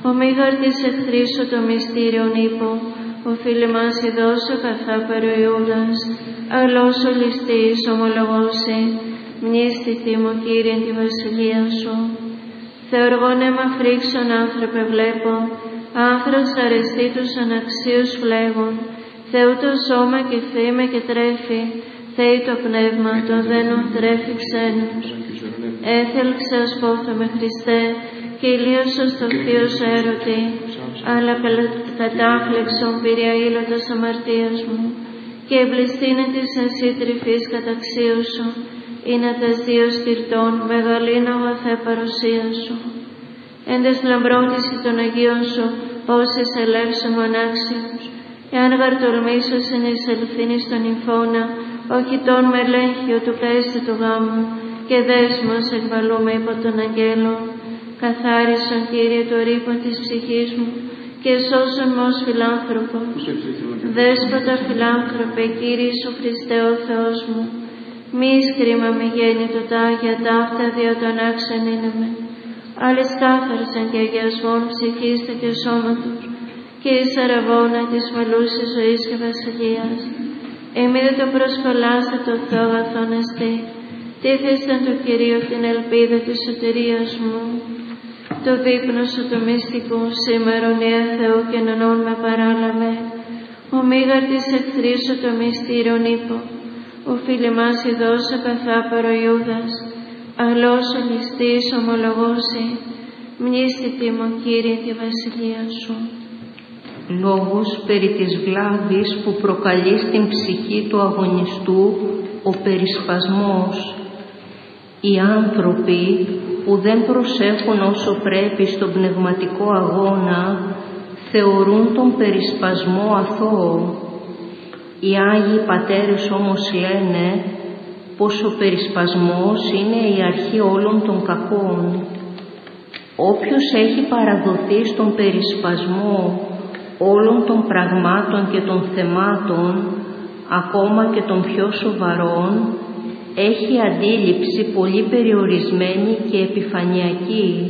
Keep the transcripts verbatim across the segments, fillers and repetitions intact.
Ο μήγαρ της εχθρίσου το μυστήριον είπω, ο φίλοι μας ειδώσω καθά περιοϊούδας, αλλός ο ληστής ομολογώσει, μνήστητη μου Κύριε τη βασιλεία σου. Θεοργών αίμα φρίξον άνθρωπε βλέπω, άνθρας αρεστή τους αναξίους φλέγων, Θεού το σώμα και θύμε και τρέφει, Θεή το πνεύμα των δένων τρέφει ξένους. Έθελξε ως πόθαμε Χριστέ, και ηλίωσος το θείος έρωτη, αλλά κατάχλεξον πήρε αήλωτος αμαρτίας μου, και εμπληστήνε της εσύ τρυφής καταξίου σου, είναι τας δύο στυρτών μεγαλήν αγαθέ παρουσία σου. Εν τες λαμπρότηση των Αγίων σου, όσες ελεύσουν μονάξιους, εάν γαρτολμήσω εν εισελθύνη στον νυμφώνα, όχι τον μελέγχιο του πέστη του γάμου, και δέσμος εκβαλούμε υπό των αγγέλων. Καθάρισον, Κύριε, το ρήπον της ψυχής μου και σώσον με ως φιλάνθρωπος. Δέσποτα φιλάνθρωπε, Κύριε Ιησού Χριστέ ο Θεός μου, μη εις κρίμα μη γέννητο τα Άγια ταύτα δια των άξεν είναι με. Άλλες κάθαρσαν και αγιασμών ψυχίστα και σώματος και εις αραβώνα της μελούσης ζωής και βασιλείας. Εμεί δεν το προσπαλάστε το Θεό αγαθόν εστί, τίθεσταν το Κυρίο την ελπίδα της σωτηρίας μου. Το δείπνο σου το μυστικού σήμερον η Θεού και νονών με παράλαβε. Ο μήγαρ της εχθρίσου το μυστήριον είπω, ο φίλοι μας ειδώσω καθά παροϊούδας, αλλός ο ληστής ομολογώσει, μνήστητη μου Κύριε τη βασιλεία σου. Λόγος περί της βλάβης που προκαλεί στην ψυχή του αγωνιστού ο περισπασμός. Οι άνθρωποι που δεν προσέχουν όσο πρέπει στον πνευματικό αγώνα θεωρούν τον περισπασμό αθώο. Οι Άγιοι Πατέρες όμως λένε πως ο περισπασμός είναι η αρχή όλων των κακών. Όποιος έχει παραδοθεί στον περισπασμό όλων των πραγμάτων και των θεμάτων, ακόμα και των πιο σοβαρών, έχει αντίληψη πολύ περιορισμένη και επιφανειακή.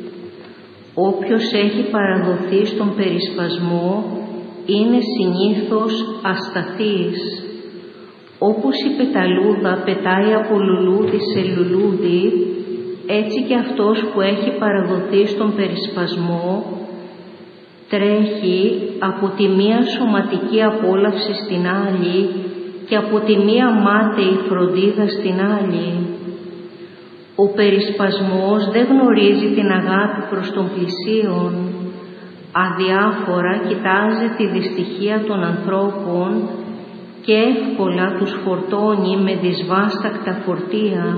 Όποιος έχει παραδοθεί στον περισπασμό είναι συνήθως ασταθής. Όπως η πεταλούδα πετάει από λουλούδι σε λουλούδι, έτσι και αυτός που έχει παραδοθεί στον περισπασμό τρέχει από τη μία σωματική απόλαυση στην άλλη και από τη μία μάταιη φροντίδα στην άλλη. Ο περισπασμός δεν γνωρίζει την αγάπη προς τον πλησίον. Αδιάφορα κοιτάζει τη δυστυχία των ανθρώπων και εύκολα τους φορτώνει με δυσβάστακτα φορτία.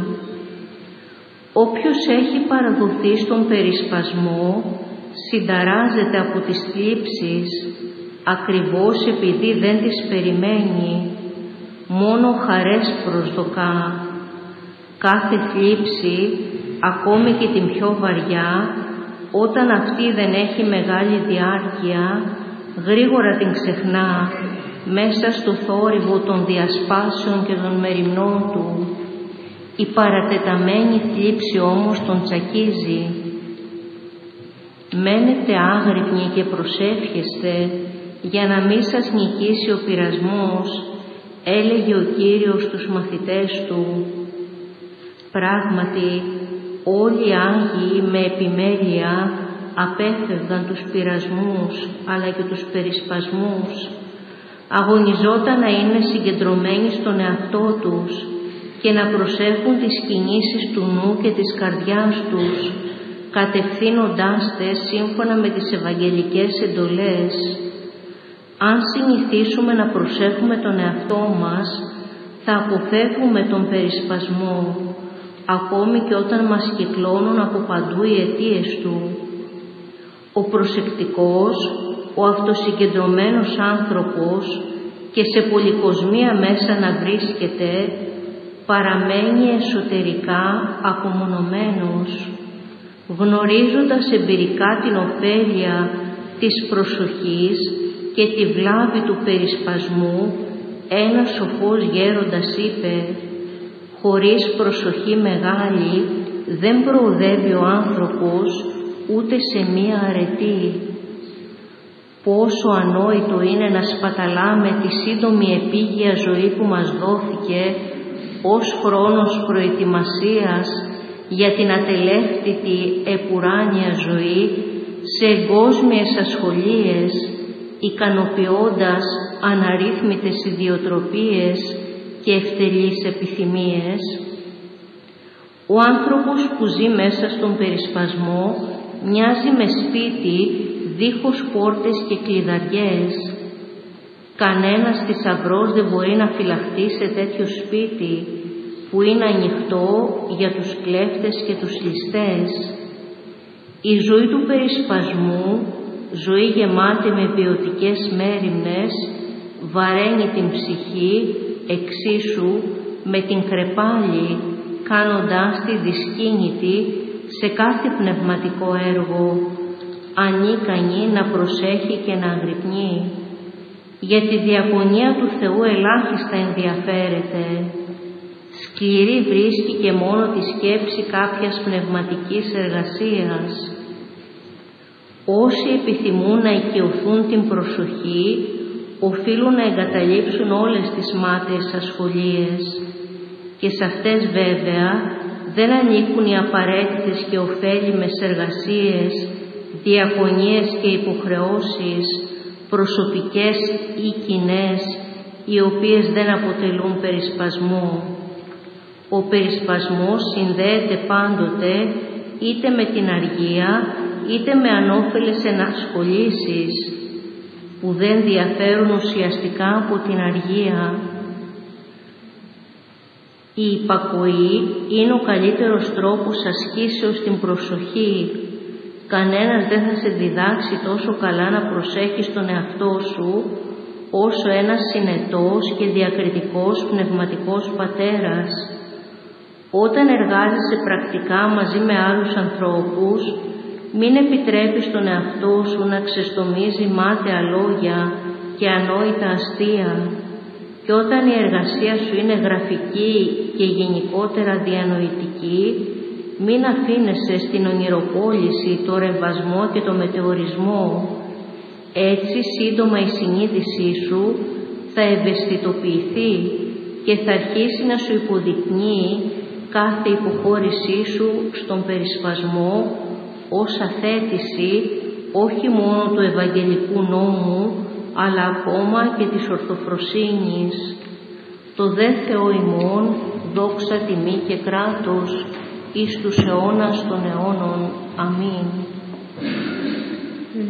Όποιος έχει παραδοθεί στον περισπασμό συνταράζεται από τις θλίψεις, ακριβώς επειδή δεν τις περιμένει, μόνο χαρές προσδοκά. Κάθε θλίψη, ακόμη και την πιο βαριά, όταν αυτή δεν έχει μεγάλη διάρκεια, γρήγορα την ξεχνά μέσα στο θόρυβο των διασπάσεων και των μεριμνών του. Η παρατεταμένη θλίψη όμως τον τσακίζει. Μένετε άγρυπνοι και προσεύχεστε για να μην σας νικήσει ο πειρασμός, έλεγε ο Κύριος στους μαθητές του. Πράγματι, όλοι οι Άγιοι με επιμέλεια απέφευγαν τους πειρασμούς αλλά και τους περισπασμούς. Αγωνιζόταν να είναι συγκεντρωμένοι στον εαυτό τους και να προσέχουν τις κινήσεις του νου και της καρδιάς τους, κατευθύνοντάς τες σύμφωνα με τις ευαγγελικές εντολές. Αν συνηθίσουμε να προσέχουμε τον εαυτό μας, θα αποφεύγουμε τον περισπασμό, ακόμη και όταν μας κυκλώνουν από παντού οι αιτίες του. Ο προσεκτικός, ο αυτοσυγκεντρωμένος άνθρωπος και σε πολυκοσμία μέσα να βρίσκεται, παραμένει εσωτερικά απομονωμένος, γνωρίζοντας εμπειρικά την ωφέλεια της προσοχής και τη βλάβη του περισπασμού. Ένας σοφός γέροντας είπε, χωρίς προσοχή μεγάλη δεν προοδεύει ο άνθρωπος, ούτε σε μία αρετή. Πόσο ανόητο είναι να σπαταλάμε τη σύντομη επίγεια ζωή που μας δόθηκε ως χρόνος προετοιμασίας για την ατελεύτητη επουράνια ζωή σε εγκόσμιες ασχολίες, ικανοποιώντας αναρρύθμιτες ιδιοτροπίες και ευτελείς επιθυμίες. Ο άνθρωπος που ζει μέσα στον περισπασμό μοιάζει με σπίτι δίχως πόρτες και κλειδαριές. Κανένας θησαυρός δεν μπορεί να φυλαχτεί σε τέτοιο σπίτι που είναι ανοιχτό για τους κλέφτες και τους ληστές. Η ζωή του περισπασμού, ζωή γεμάτη με ποιοτικές μέριμνες, βαραίνει την ψυχή εξίσου με την κρεπάλη, κάνοντάς τη δυσκίνητη σε κάθε πνευματικό έργο, ανίκανη να προσέχει και να αγρυπνεί. Για τη διακονία του Θεού ελάχιστα ενδιαφέρεται. Σκληρή βρίσκει και μόνο τη σκέψη κάποιας πνευματικής εργασίας. Όσοι επιθυμούν να οικειωθούν την προσοχή, οφείλουν να εγκαταλείψουν όλες τις μάταιες ασχολίες. Και σε αυτές βέβαια δεν ανήκουν οι απαραίτητες και ωφέλιμες εργασίες, διακονίες και υποχρεώσεις, προσωπικές ή κοινές, οι οποίες δεν αποτελούν περισπασμό. Ο περισπασμός συνδέεται πάντοτε είτε με την αργία, είτε με ανώφελες ενασχολήσεις, που δεν διαφέρουν ουσιαστικά από την αργία. Η υπακοή είναι ο καλύτερος τρόπος ασκήσεως στην προσοχή. Κανένας δεν θα σε διδάξει τόσο καλά να προσέχεις τον εαυτό σου, όσο ένας συνετός και διακριτικός πνευματικός πατέρας. Όταν εργάζεσαι πρακτικά μαζί με άλλους ανθρώπους, μην επιτρέπεις τον εαυτό σου να ξεστομίζει μάταια λόγια και ανόητα αστεία. Και όταν η εργασία σου είναι γραφική και γενικότερα διανοητική, μην αφήνεσαι στην ονειροπόληση, το ρεμβασμό και το μετεωρισμό. Έτσι σύντομα η συνείδησή σου θα ευαισθητοποιηθεί και θα αρχίσει να σου υποδεικνύει κάθε υποχώρησή σου στον περισπασμό ως αθέτηση όχι μόνο του Ευαγγελικού νόμου, αλλά ακόμα και της ορθοφροσύνης. Το δε Θεό ημών, δόξα, τιμή και κράτος, εις τους αιώνας των αιώνων. Αμήν.